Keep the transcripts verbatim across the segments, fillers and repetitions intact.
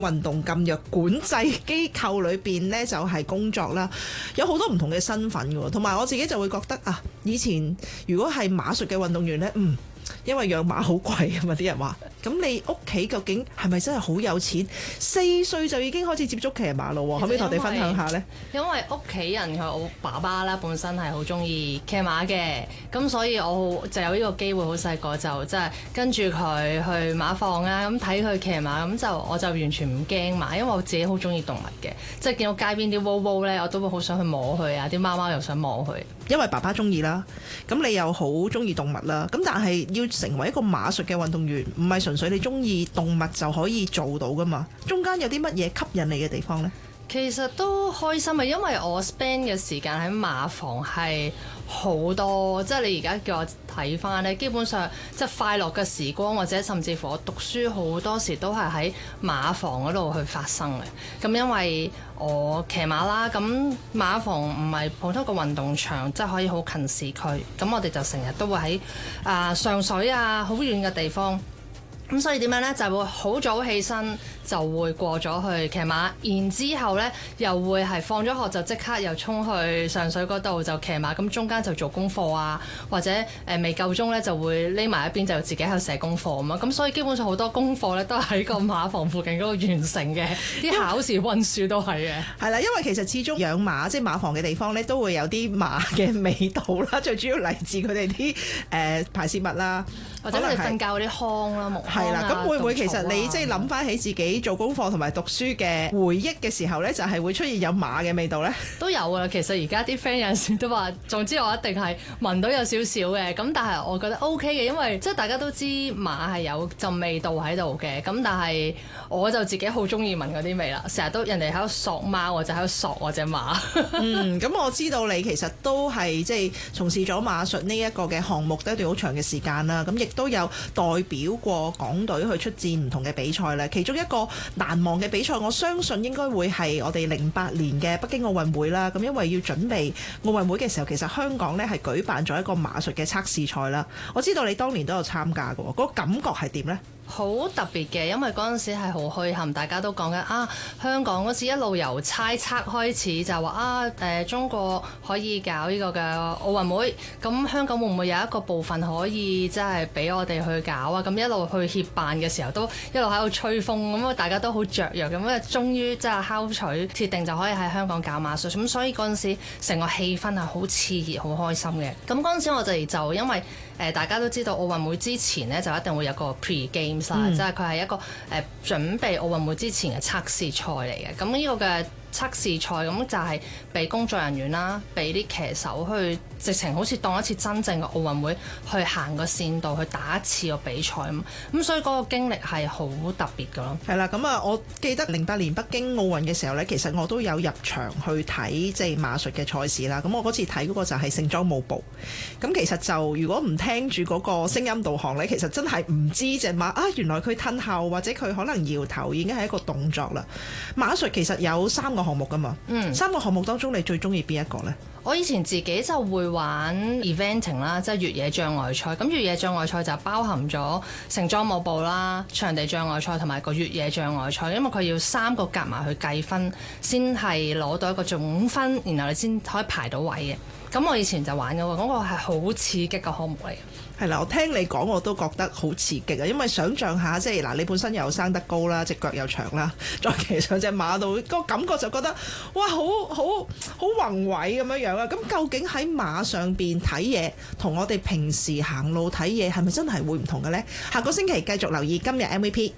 運動禁藥管制機構裏邊呢，就係工作啦，有好多唔同嘅身份嘅，同埋我自己就會覺得啊，以前如果係馬術嘅運動員呢，嗯。因為養馬好貴啊嘛，啲人話。咁你屋企究竟係咪真係好有錢？四歲就已經開始接觸騎馬咯，可唔可以同我哋分享下呢？ 因為屋企人佢我爸爸啦，本身係好中意騎馬嘅，咁所以我就有呢個機會，好細個就即係跟住佢去馬房啊，咁睇佢騎馬，咁就我就完全唔驚馬，因為我自己好中意動物嘅，即係見到街邊啲毛毛咧，我都會好想去摸佢啊，啲貓貓又想摸佢。 因為爸爸中意啦，咁你又好中意動物啦，咁但係要成為一個馬術嘅運動員，唔係純粹你中意動物就可以做到噶嘛？中間有啲乜嘢吸引你嘅地方呢？ 其實都開心啊，因為我 spend 嘅時間喺馬房係好多，即係你而家叫我睇翻咧，基本上即係快樂嘅時光，或者甚至乎我讀書好多時都係喺馬房嗰度去發生嘅。咁因為我騎馬啦，咁馬房唔係普通個運動場，即係可以好近市區，咁我哋就成日都會喺啊上水啊好遠嘅地方。咁所以點樣呢？就會好早起身，就會過咗去騎馬，然之後呢，又會係放咗學就即刻又衝去上水嗰度就騎馬。咁中間就做功課啊，或者誒未夠鐘呢，就會匿埋一邊就自己喺度寫功課咁啊。咁所以基本上好多功課呢，都喺個馬房附近嗰度完成嘅，啲考試溫書都係嘅。係啦，因為其實始終養馬即係馬房嘅地方呢，都會有啲馬嘅味道啦。最主要嚟自佢哋啲誒排泄物啦， 或者佢哋瞓覺嗰啲糠啦、木糠。係啦， 咁會唔會其實你即係諗翻起自己做功課同埋讀書嘅回憶嘅時候呢，就係會出現有馬嘅味道呢？ 都有啊，其實而家啲 friend 有陣時都話，總之我一定係聞到有少少嘅，咁但係我覺得 OK 嘅，因為即係大家都知馬係有陣味道喺度嘅，咁但係我就自己好中意聞嗰啲味啦，成日都人哋喺度索貓，我就喺度索我隻馬。 嗯，咁我知道你其實都係即係從事咗馬術呢一個嘅項目都一段好長嘅時間啦，咁亦都有代表過港隊去出戰唔同嘅比賽咧，其中一個難忘嘅比賽，我相信應該會係我哋零八年嘅北京奧運會啦。咁因為要準備奧運會嘅時候，其實香港呢係舉辦咗一個馬術嘅測試賽啦。我知道你當年都有參加過，嗰個感覺係點呢？ 好特別嘅，因為嗰陣時係好墟冚，大家都講緊啊，香港嗰時一路由猜測開始就話啊誒、呃、中國可以搞呢個嘅奧運會，咁香港會唔會有一個部分可以即係俾我哋去搞啊？咁一路去協辦嘅時候都一路喺度吹風，咁大家都好雀躍咁啊，終於即係敲取鐵定就可以喺香港搞馬術，咁所以嗰陣時成個氣氛係好熾熱、好開心嘅。咁嗰陣時我哋就因為誒、呃、大家都知道奧運會之前呢，就一定會有個 pre-game。嗯、即係佢係一個誒、呃、準備奧運會之前嘅測試賽嚟嘅，咁呢個嘅測試賽咁就係俾工作人員啦，俾啲騎手去直情好似當一次真正嘅奧運會去行個線道去打一次個比賽咁，咁所以嗰個經歷係好特別㗎咯。 係啦，咁啊，我記得零八年北京奧運嘅時候呢，其實我都有入場去睇即係馬術嘅賽事啦。咁我嗰次睇嗰個就係盛裝舞步。咁其實就如果唔聽住嗰個聲音導航呢，其實真係唔知隻馬啊，原來佢褪後或者佢可能搖頭已經係一個動作啦。馬術其實有三個項目㗎嘛，嗯、三個項目當中你最中意邊一個呢？ 我以前自己就會玩 eventing 啦，即係越野障礙賽。咁越野障礙賽就包含咗盛裝舞步啦、場地障礙賽同埋個越野障礙賽，因為佢要三個夾埋去計分，先係攞到一個總分，然後你先可以排到位嘅。咁我以前就玩嘅喎，嗰個係好刺激嘅項目嚟嘅。 係啦，我聽你講我都覺得好刺激啊！因為想像下，即係嗱，你本身又生得高啦，隻腳又長啦，再騎上隻馬度，個感覺就覺得哇，好好好宏偉咁樣樣啊！咁究竟喺馬上邊睇嘢，同我哋平時行路睇嘢係咪真係會唔同嘅呢？下個星期繼續留意今日 M V P。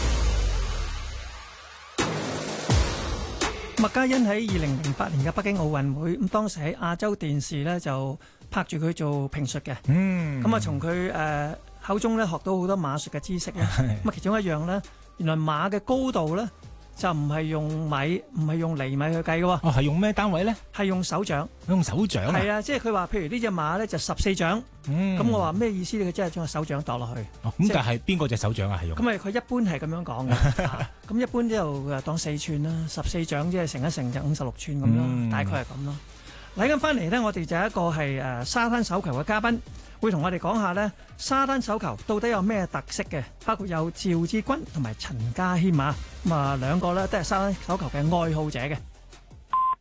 麥嘉欣喺二零零八年嘅北京奧運會，咁當時喺亞洲電視咧就拍住佢做評述嘅，咁啊從佢誒口中咧學到好多馬術嘅知識咧，咁啊其中一樣咧，原來馬嘅高度咧就唔係用米，唔係用厘米去計嘅喎。 哦，係用咩單位咧？ 係用手掌。 用手掌啊？ 係啊，即係佢話，譬如呢隻馬咧就十四掌，咁、嗯、我話咩意思咧？佢真係將個手掌度落去。 哦，咁但係邊個隻手掌啊？係用？ 咁咪佢一般係咁樣講嘅。咁、啊、一般之後當四寸啦，十四掌即係乘一乘就五十六寸咁咯，嗯、大概係咁咯。 嚟緊翻嚟咧，我哋就有一個係誒沙灘手球嘅嘉賓，會同我哋講下咧沙灘手球到底有咩特色嘅，包括有趙志軍同埋陳家謙啊，咁啊兩個咧都係沙灘手球嘅愛好者嘅。